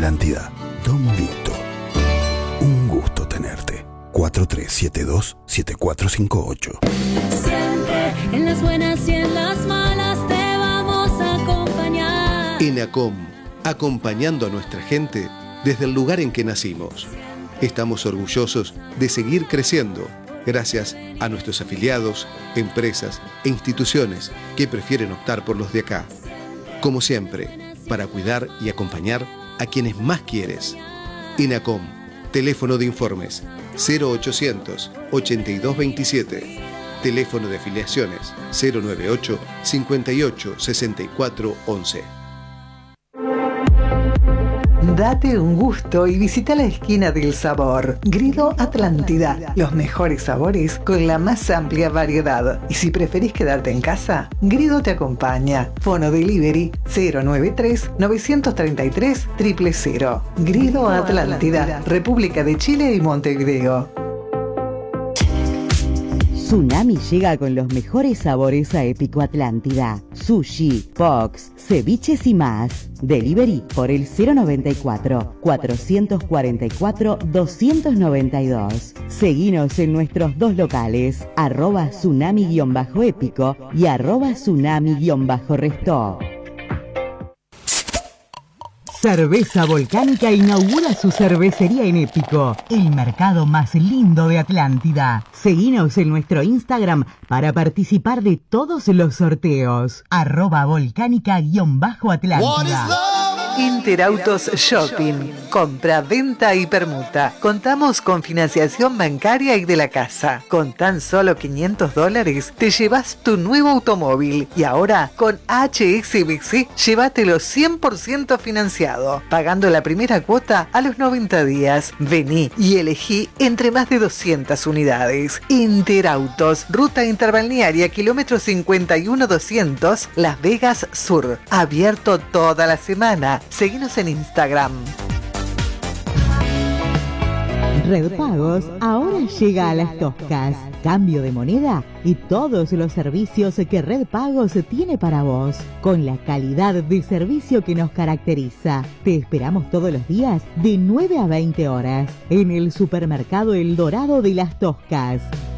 Atlántida, Don Vito. Un gusto tenerte. 4372-7458. Siempre en las buenas y en las malas te vamos a acompañar. ENACOM, acompañando a nuestra gente desde el lugar en que nacimos. Estamos orgullosos de seguir creciendo gracias a nuestros afiliados, empresas e instituciones que prefieren optar por los de acá. Como siempre, para cuidar y acompañar a quienes más quieres. ENACOM, teléfono de informes 0800 8227, teléfono de afiliaciones 098 58 64 11. Date un gusto y visita la esquina del sabor. Grido Atlántida. Los mejores sabores con la más amplia variedad. Y si preferís quedarte en casa, Grido te acompaña. Fono Delivery 093-933-000. Grido Atlántida. República de Chile y Montevideo. Tsunami llega con los mejores sabores a Épico Atlántida. Sushi, Fox, ceviches y más. Delivery por el 094-444-292. Seguinos en nuestros dos locales, @tsunami_épico y @tsunami_resto. Cerveza Volcánica inaugura su cervecería en Épico, el mercado más lindo de Atlántida. Seguinos en nuestro Instagram para participar de todos los sorteos. @volcánica_Atlántida. Interautos Shopping. Compra, venta y permuta. Contamos con financiación bancaria y de la casa. Con tan solo $500 te llevas tu nuevo automóvil. Y ahora con HSBC llévatelo 100% financiado, pagando la primera cuota a los 90 días. Vení y elegí entre más de 200 unidades. Interautos, ruta interbalnearia, kilómetro 51-200, Las Vegas Sur. Abierto toda la semana. Seguinos en Instagram. Red Pagos ahora llega a Las Toscas. Cambio de moneda y todos los servicios que Red Pagos tiene para vos, con la calidad de servicio que nos caracteriza. Te esperamos todos los días de 9 a 20 horas en el supermercado El Dorado de Las Toscas.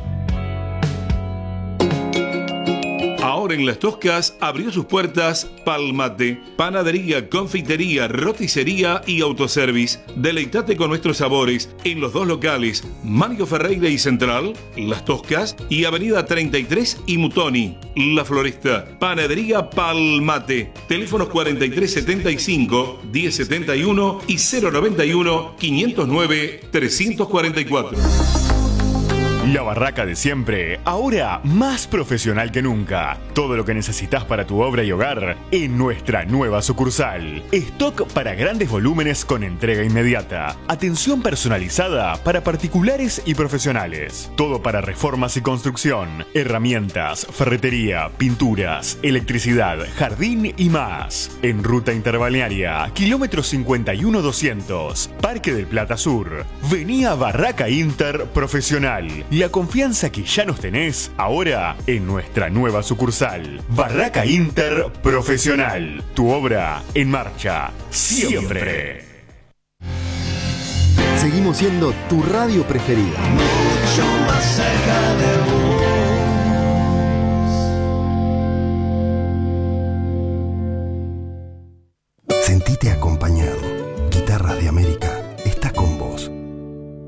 Ahora en Las Toscas abrió sus puertas Palmate, panadería, confitería, roticería y autoservice. Deleitate con nuestros sabores en los dos locales, Mario Ferreira y Central, Las Toscas, y Avenida 33 y Mutoni, La Floresta. Panadería Palmate, teléfonos 4375 1071 y 091 509 344. La barraca de siempre, ahora más profesional que nunca. Todo lo que necesitas para tu obra y hogar en nuestra nueva sucursal. Stock para grandes volúmenes con entrega inmediata. Atención personalizada para particulares y profesionales. Todo para reformas y construcción. Herramientas, ferretería, pinturas, electricidad, jardín y más. En ruta interbalnearia, kilómetro 51-200, Parque del Plata Sur. Vení a Barraca Inter Profesional. La confianza que ya nos tenés ahora en nuestra nueva sucursal. Barraca Inter Profesional. Tu obra en marcha. Siempre. Seguimos siendo tu radio preferida. Mucho más cerca de vos. Sentite acompañado. Guitarras de América